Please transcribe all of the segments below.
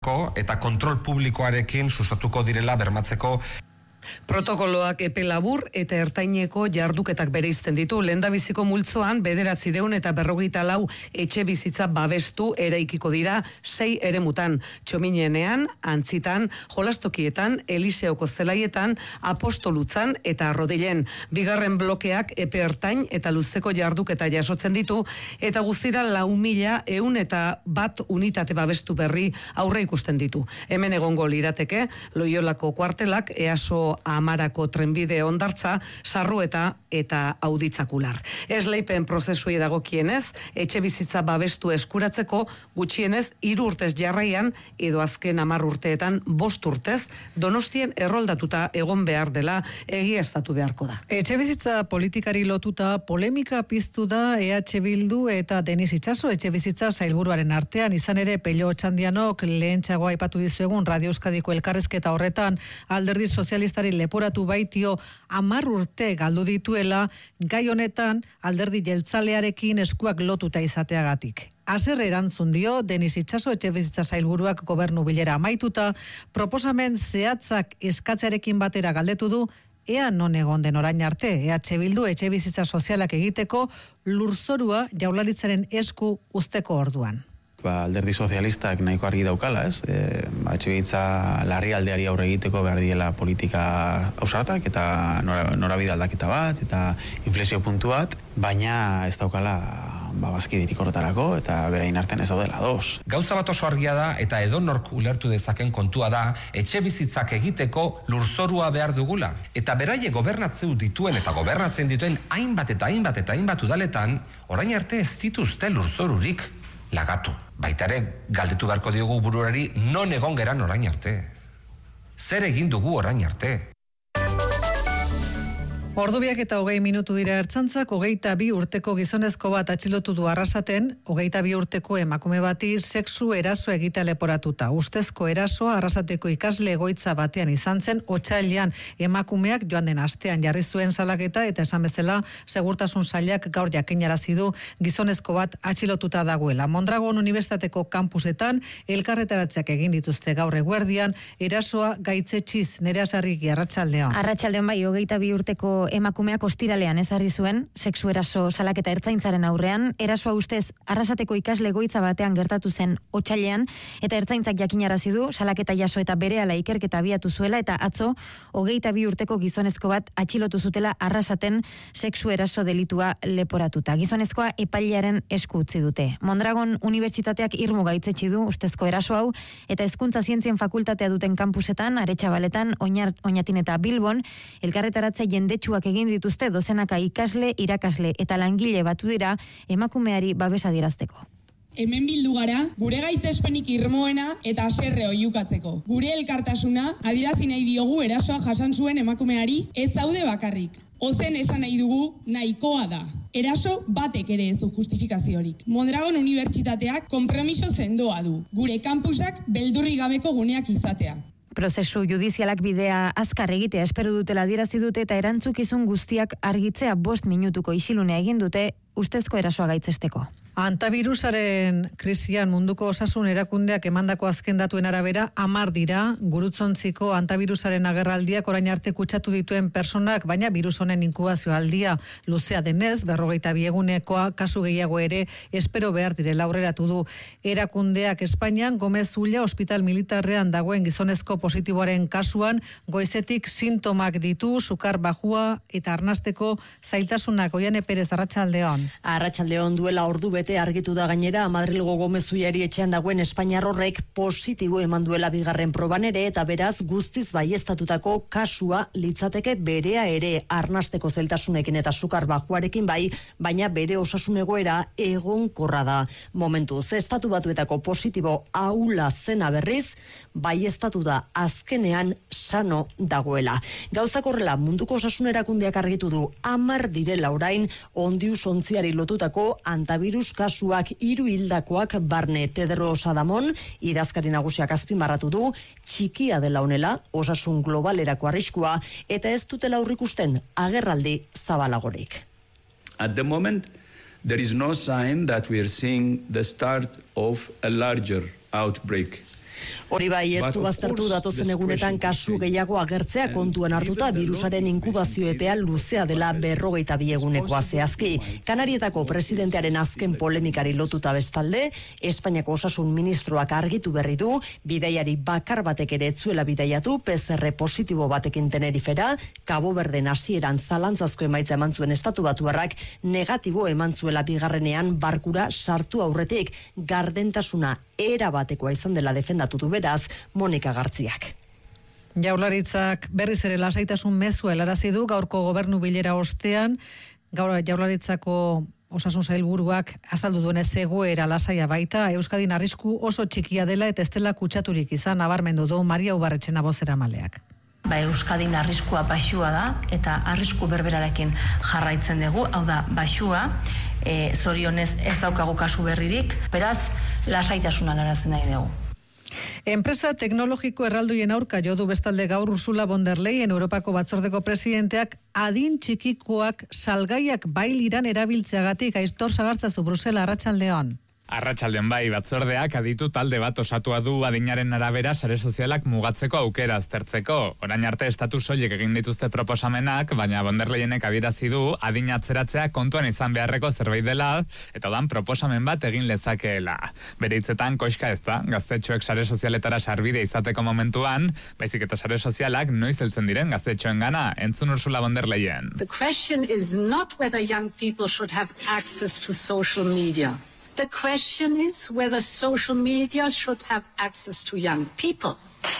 eta kontrol publikoarekin sustatuko direla bermatzeko. Protokoloak epe labur eta ertaineko jarduketak bereizten ditu. Lehendabiziko multzoan 954 etxe bizitza babestu eraikiko dira 6 eremutan. Txominenean, Antzitan, Jolastokietan, Eliseoko zelaietan, Apostolutzan eta Rodilen. Bigarren blokeak epe ertain eta luzeko jarduketa jasotzen ditu eta guztira 4.101 unitate babestu berri aurre ikusten ditu. Hemen egongo lirateke Loiolako kuartelak, EASO Amarako trenbide ondartza, Sarrueta eta Auditzakular. Esleipen prozesuei dagokienez, etxe bizitza babestu eskuratzeko gutxienez 3 urtez jarraian edo azken 10 urteetan 5 urtez Donostien erroldatuta egon behar dela egiaztatu beharko da. Etxe bizitza politikari lotuta polemika piztu da EH Bildu eta Denis Itxaso etxe bizitza sailburuaren artean. Izan ere Pello Otxandianok lehentxago aipatu dizuegun Radio Euskadiko elkarrizketa horretan Alderdi Sozialistari leporatu baitio 10 urte galdu dituela gai honetan alderdi jeltzalearekin eskuak lotuta izateagatik. Haser erantzun dio Denis Itxaso etxebizitza sailburuak gobernu bilera amaituta, proposamen zehatzak eskatzearekin batera galdetu du ea non egon den orain arte, EH Bildu etxebizitza sozialak egiteko lurzorua Jaurlaritzaren esku uzteko orduan. Alderdi sozialistak nahiko argi daukala, ez? Etxebizitza larrialdiari aurre egiteko behar diela politika ausartak eta norabide aldaketa bat eta inflexio puntu bat, baina ez daukala bazkidirik horretarako eta berain artean ez daudela ados. Gauza bat oso argia da eta edonork ulertu dezaken kontua da etxe bizitzak egiteko lurzorua behar dugula. Eta beraie gobernatzeu dituen eta gobernatzen dituen hainbat udaletan orain arte ez dituzte lurzorurik lagatu. Baita ere galdetu beharko diogu buruari non egon geran orain arte. Zer egin dugu orain arte? Ordubiak eta 20 minutu dira ertzantzak, 22 urteko gizonezko bat atxilotu du Arrasaten, 22 urteko emakume bati sexu eraso egitea leporatuta. Ustezko erasoa Arrasateko ikasle egoitza batean izan zen, otsailean emakumeak joan den astean jarri zuen salaketa eta esan bezala segurtasun sailak gaur jakinarazi du gizonezko bat atxilotuta dagoela. Mondragon Unibertsitateko kampusetan elkarretaratzeak egin dituzte gaur eguerdian, erasoa gaitzetxiz. Nerea Sarriki, arratsaldeon. Arratsaldeon bai, 22 urteko emakumeak ostiralean ezarri zuen sexu eraso salaketa ertzaintzaren aurrean. Erasoa ustez Arrasateko ikasle egoitza batean gertatu zen otsailean eta ertzaintzak jakinarazi du salaketa jaso eta berehala ikerketa abiatu zuela eta atzo 22 urteko gizonezko bat atxilotu zutela Arrasaten sexu eraso delitua leporatuta. Gizonezkoa epailearen esku utzi dute. Mondragon Unibertsitateak irmo gaitzetsi du ustezko eraso hau eta Hezkuntza Zientzien Fakultatea duten kampusetan, Aretxabaletan, Oñatin eta Bilbon elkarretaratze jendetsuak egin dituzte dozenaka ikasle, irakasle eta langile batu dira emakumeari babesa adierazteko. Hemen bildu gara, gure gaitzespenik irmoena eta haserre oihukatzeko. Gure elkartasuna adierazi nahi diogu erasoa jasan zuen emakumeari, ez zaude bakarrik. Ozen esan nahi dugu nahikoa da. Eraso batek ere ez du justifikaziorik. Mondragon Unibertsitateak konpromiso sendoa du. Gure kampusak beldurri gabeko guneak izatea. Prozesu judizialak bidea azkar egitea espero dutela adierazi dute eta erantzukizun guztiak argitzea 5 minutuko isilunea egin dute ustezko erasoa gaitzesteko. Antavirusaren krisian munduko osasun erakundeak emandako azken datuen arabera 10 dira gurutzontziko antavirusaren agerraldiak orain arte kutsatu dituen personak, baina virus honen inkubazio aldia luzea denez 42 egunekoa kasu gehiago ere espero behar direla aurreratu du erakundeak. Espainian Gomez Ulla ospital militarrean dagoen gizonezko positiboaren kasuan goizetik sintomak ditu, sukar bajua eta arnasteko zailtasunak. Oiane Perez, arratsaldeon. Arratsaldeon, duela ordu bete argitu da gainera Madrilgo Gomez Ullari etxean dagoen espainiar horrek positibo eman duela bigarren proban ere eta beraz guztiz baieztatutako kasua litzateke berea ere arnasteko zailtasunekin eta sukar bajuarekin bai, baina bere osasun egoera egonkorra da. Momentuz, Estatu Batuetako positibo ahula zena berriz baieztatu da azkenean sano dagoela. Gauzak horrela munduko osasun erakundeak argitu du 10 direla orain ondius ontziari lotutako antavirus kasuak 3 hildakoak barne. Tedros Adamon idazkari nagusiak azpimarratu du txikia dela honela osasun globalerako arriskua eta ez dutela aurrikusten agerraldi zabalagorik. At the moment there is no sign that we are seeing the start of a larger outbreak. Hori bai, ez du baztertu datozen egunetan kasu gehiago agertzea kontuan hartuta virusaren inkubazio epea luzea dela 42 egunekoa zehazki. Kanarietako presidentearen azken polemikari lotuta bestalde, Espainiako osasun ministroak argitu berri du, bidaiari bakar batek ere etzuela bidaiatu PCR positibo batekin Tenerifera, Cabo Verden hasieran zalantzazko emaitza eman zuen Estatu Batuarrak negatibo eman zuela bigarrenean barkura sartu aurretik, gardentasuna erabatekoa izan dela defendatu du beraz Monika Gartziak. Jaurlaritzak berriz ere lasaitasun mezua helarazi du gaurko gobernu bilera ostean, gaur Jaurlaritzako osasun sailburuak azaldu duenez egoera lasaia baita, Euskadin arrisku oso txikia dela eta ez dela kutsaturik izan nabarmendu du Maria Ubarretxena bozeramaleak. Euskadin arriskua baxua da eta arrisku berberarekin jarraitzen dugu, hau da baxua, zorionez ez daukagu kasu berririk, beraz lasaitasuna helarazi nahi dugu. Enpresa teknologiko erraldoien aurka jo du bestalde gaur Ursula von der Leyen Europako batzordeko presidenteak adin txikikoak salgaiak bailiran erabiltzeagatik. Aitor Sagartzazu, Brusela, arratsaldeon. Arratsaldeon bai, batzordeak aditu talde bat osatua du adinaren arabera sare sozialak mugatzeko aukera aztertzeko. Orain arte estatu soilik egin dituzte proposamenak, baina von der Leyenek adierazi du adin atzeratzea kontuan izan beharreko zerbait dela, eta odan proposamen bat egin lezakeela. Bere hitzetan koxka ez da, gaztetxoek sare sozialetara sarbide izateko momentuan, baizik eta sare sozialak noiz heltzen diren gaztetxoengana, entzun Ursula von der Leyen. The question is not whether young people should have access to social media. The question is whether social media should have access to young people.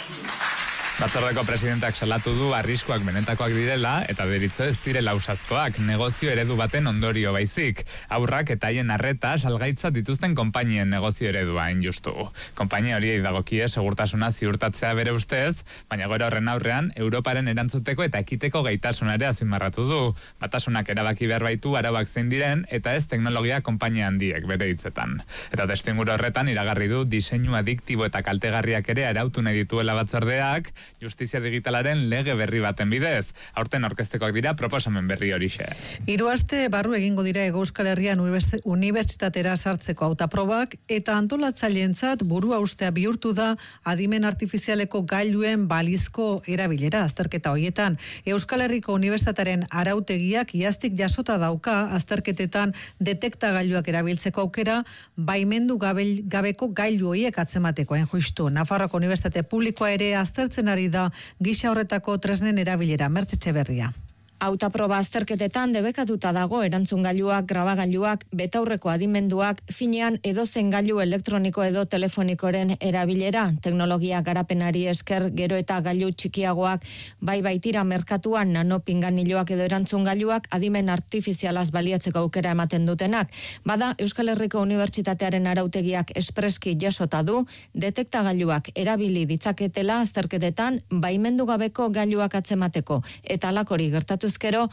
Batzordeko presidenteak salatu du arriskuak benetakoak direla eta deritzo ez direla ausazkoak, negozio eredu baten ondorio baizik. Aurrak eta haien arreta salgaitza dituzten konpainien negozio eredua injustu. Konpainia horiei dagokie segurtasuna ziurtatzea bere ustez, baina gora horren aurrean Europaren erantzuteko eta ekiteko gaitasuna ere azpimarratu du. Batasunak erabaki behar baitu arauak zein diren eta ez teknologia konpainia handiek bere hitzetan. Eta testuinguru horretan iragarri du diseinu adiktibo eta kaltegarriak ere arautu nahi dituela batzordeak, justizia digitalaren lege berri baten bidez. Aurten aurkeztekoak dira proposamen berri horixe. 3 aste barru egingo dira Hego Euskal Herrian unibertsitatera sartzeko hautaprobak eta antolatzaileentzat burua ustea bihurtu da adimen artifizialeko gailuen balizko erabilera azterketa hoietan. Euskal Herriko Unibertsitatearen arautegiak iaztik jasota dauka azterketetan detektagailuak erabiltzeko aukera baimendu gabeko gailu horiek atzemateko justu. Nafarroako Unibertsitate Publikoa ere aztertzen ari da gisa horretako tresnen erabilera. Mertxe Etxeberria. Hautaproba azterketetan debekatuta dago erantzungailuak, grabagailuak, betaurreko adimenduak, finean edozen gailu elektroniko edo telefonikoren erabilera. Teknologia garapenari esker gero eta gailu txikiagoak baitira merkatuan nanopinganiloak edo erantzungailuak adimen artifizialaz baliatzeko aukera ematen dutenak. Bada Euskal Herriko Unibertsitatearen arautegiak espreski jasota du detektagailuak erabili ditzaketela azterketetan baimendu gabeko gailuak atzemateko eta alakori gertatu gero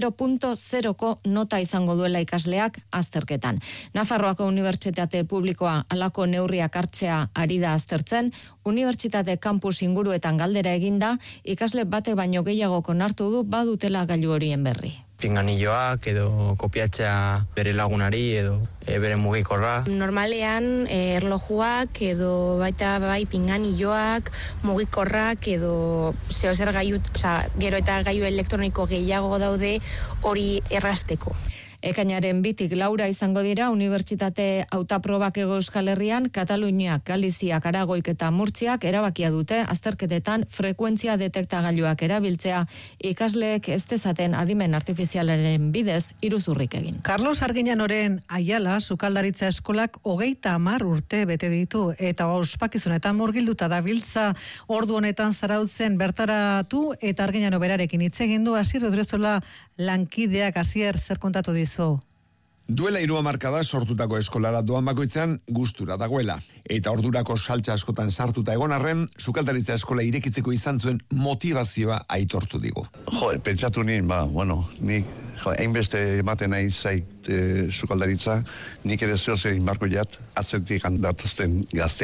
0.0ko nota izango duela ikasleak azterketan. Nafarroako Unibertsitate Publikoa halako neurriak hartzea ari da aztertzen, Unibertsitate kampus inguruetan galdera eginda, ikasle bate baino gehiago onartu du badutela gailu horien berri. Pinganilloak edo kopiatzea bere lagunari edo bere mugikorra. Normalean erlojuak edo baita bai pinganilloak, mugikorrak edo zeozer gailu, gero eta gailu elektroniko gehiago daude hori errasteko. Ekainaren 2 Laura izango dira Unibertsitate hautaprobak Hego Euskal Herrian, Kataluniak, Galiziak, Aragoik eta Murtziak erabakia dute azterketetan frekuentzia detektagailuak erabiltzea ikasleek ez dezaten adimen artifizialaren bidez iruzurrik egin. Carlos Arguiñanoren Aiala sukaldaritza eskolak 30 urte bete ditu eta ospakizunetan murgilduta dabiltza ordu honetan zarautzen bertaratu eta Arguiñano berarekin hitz egin du Asier Odriozola lankideak. Asier, zer kontatu dizu? Duela 3 hamarkada sortutako eskolara doan bakoitzean gustura dagoela. Eta ordurako saltza askotan sartuta egon arren, sukaldaritza eskola irekitzeko izan zuen motivazioa aitortu digu. Pentsatu nien, nik hainbeste ematen nahi zait sukaldaritza, nik ere zehose inbarko jat atzentik handatuzten gazteai.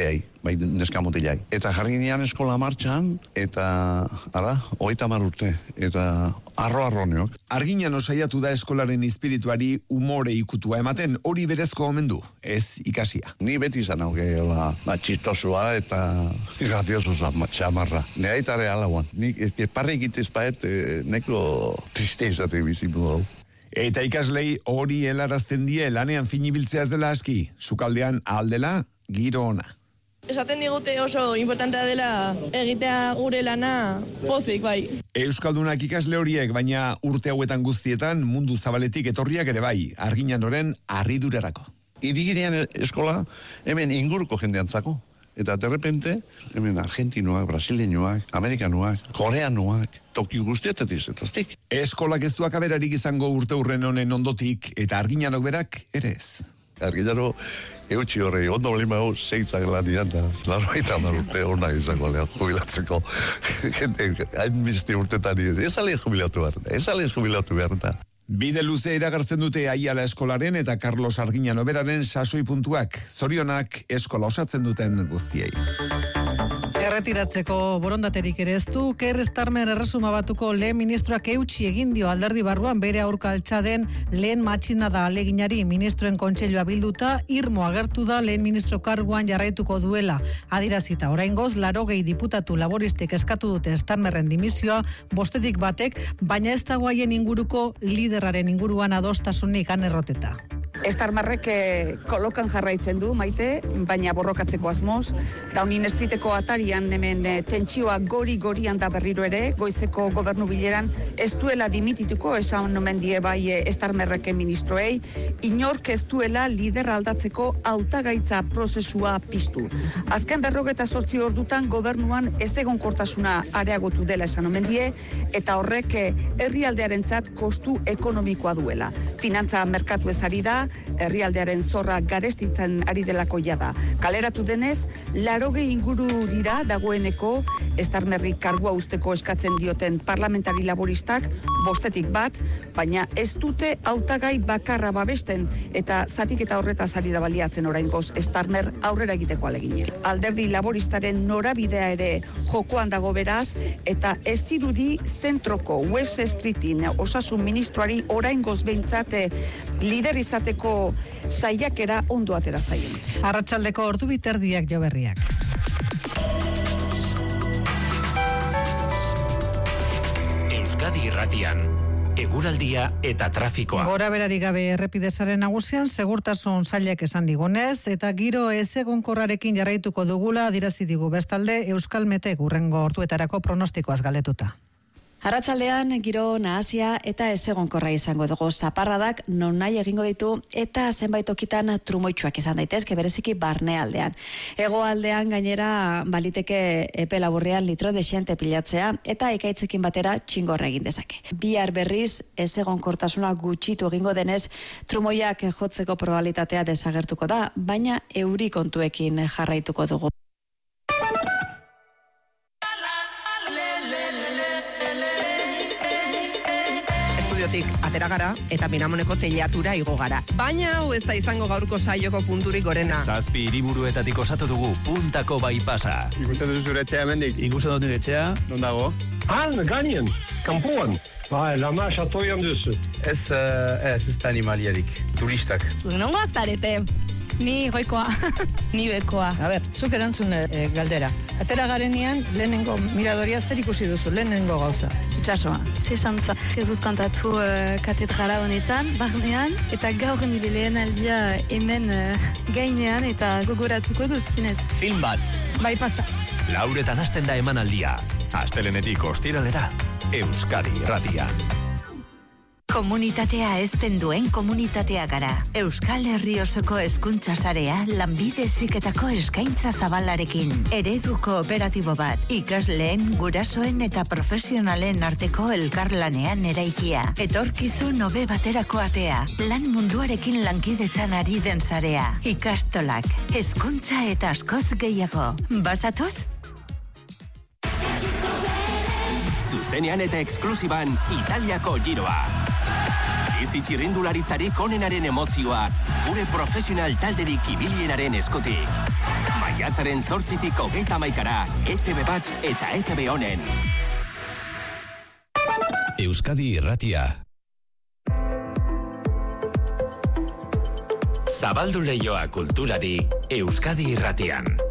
bai neska mutilai. Eta jarri ginean eskola martxan, eta, 30 urte, eta arro neok. Argiñano saiatu da eskolaren espirituari umore ikutua ematen, hori berezko omen du, ez ikasia. Ni beti izan hauke, txistosua eta graziosua, txamarra. Nea itare alauan. Ni parre egitez paet, neko triste izate bizipu hau. Eta ikaslei hori helarazten die lanean finibiltzea ez dela aski, sukaldean aldela, giro ona. Esaten digute oso importantea dela egitea gure lana pozik, bai. Euskaldunak ikasle horiek, baina urte hauetan guztietan mundu zabaletik etorriak ere bai, Argiñanoren harridurarako. Iriginean eskola hemen inguruko jendeantzako. Eta derrepente, hemen argentinoak, brasileñoak, amerikanoak, koreanoak, toki guztietatik zetaztik. Eskolak ez duak aberarik izango urte hurren honen ondotik, eta Argiñanok berak ere ez. Argiñano, eutxi horrei, ondo olima hau, zeitzak lan iranta, laro eta marute hona izango lehak jubilatzeko. Hain bizte urtetan ez ale jubilatu behar da. Bide luze iragartzen dute Aiala eskolaren eta Carlos Argiñano beraren sasoi puntuak, zorionak eskola osatzen duten guztiei. Erretiratzeko borondaterik ere ez du, Keir Starmer erresuma batuko lehen ministroak eutxi egin dio alderdi barruan bere aurka altxa den lehen matxinada aleginari. Ministroen kontseilua bilduta, irmo agertu da lehen ministro karguan jarraituko duela. Adirazita, oraingoz 80 diputatu laboristek eskatu dute Starmerren dimisioa, 5 batek, baina ez dago haien inguruko liderraren inguruan adostasunik anerroteta. Starmerrek kolokan jarraitzen du, Maite, baina borrokatzeko asmoz. Downing Streeteko atarian hemen tentsioa gorian da berriro ere, goizeko gobernu bileran ez duela dimitituko, esan omen die bai Starmerrek ministroei, inork ez duela lider aldatzeko hautagaitza prozesua piztu. Azken 48 ordutan gobernuan ezegonkortasuna areagotu dela esan omen die, eta horrek herrialdearentzat kostu ekonomikoa duela. Finantza merkatu ez ari da, herrialdearen zorra garestitzen ari delako jada. Kaleratu denez, 80 inguru dira dagoeneko Starmerri kargua usteko eskatzen dioten parlamentari laboristak, 5 bat, baina ez dute hautagai bakarra babesten, eta zatiketa horretaz ari da baliatzen oraingoz Starmer aurrera egiteko alegin. Alderdi laboristaren norabidea ere jokoan dago beraz, eta ez dirudi zentroko West Streetin osasun ministroari oraingoz behintzat lider izateko saiakera ondo atera zaien. Arratsaldeko ordu 2:30 jo berriak. Euskadi Irratian, eguraldia eta trafikoa. Gora berari gabe errepidesaren nagusian segurtasun sailak esan digunez eta giro ezegonkorrarekin jarraituko dugula adierazi digu bestalde Euskalmetek hurrengo orduetarako pronostikoaz galdetuta. Arratsaldean giro nahasia eta ezegonkorra izango dugu. Zaparradak nonahi egingo ditu eta zenbait tokitan trumoitsuak izan daitezke bereziki barnealdean. Hegoaldean gainera baliteke epe laburrean litro dexente pilatzea eta ekaitzekin batera txingorra egin dezake. Bihar berriz ezegonkortasuna gutxitu egingo denez trumoiak jotzeko probabilitatea desagertuko da, baina euri kontuekin jarraituko dugu. Atera gara eta Miramoneko teilatura igo gara. Baina hau ez da izango gaurko saioko punturik gorena. 7 hiriburuetatik osatu dugu puntako bypassa. Ikusten duzu zure etxea hemendik? Ikusten dut nire etxea. Non dago? Gainen, kanpoan. Lama xatoian duzu. Ez da animaliarik, turistak. Nongoak zarete? Ni goikoa, ni bekoa. A ber, zuk erantzun galdera. Atera garenean, lehenengo miradoria zer ikusi duzu, lehenengo gauza. Itxasoa. Zesantza, ez dut kantatu katedrala honetan, barnean, eta gaur nire lehen aldia hemen gainean, eta gogoratuko dut zinez. Film bat. Bai pasa. Lauretan hasten da emanaldia. Astelenetik ostiralera, Euskadi Irratian. Komunitatea ezten duen komunitatea gara. Euskal Herri osoko hezkuntza sarea lanbide heziketako eskaintza zabalarekin. Eredu kooperatibo bat, ikasleen, gurasoen eta profesionalen arteko elkarlanean eraikia. Etorkizun hobe baterako atea. Lan munduarekin lankidetzan ari den sarea. Ikastolak, hezkuntza eta askoz gehiago. Bazatoz? Zuzenean eta eksklusiban Italiako giroa. Izi txirrindularitzarik onenaren emozioa, gure profesional talderik ibilienaren eskutik. Maiatzaren 8tik 31 ETV Bat eta ETV Honen. Euskadi Irratia. Zabaldu leioa kulturari Euskadi Irratian.